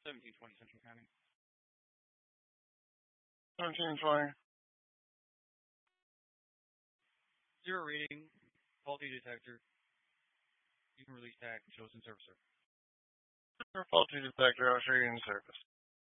1720 Central County. 1720. Zero rating, faulty detector. You can release tag, chosen servicer. Faulty detector, I'll show you in service.